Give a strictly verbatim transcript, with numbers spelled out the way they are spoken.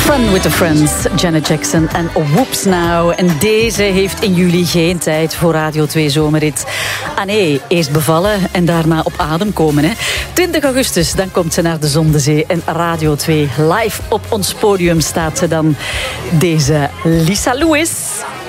Fun with the Friends, Janet Jackson en Whoops Now. En deze heeft in juli geen tijd voor Radio twee Zomerrit. Ah nee, eerst bevallen en daarna op adem komen. Hè. twintig augustus, dan komt ze naar de Zondezee. En Radio twee live op ons podium staat ze dan. Deze Lisa Lewis.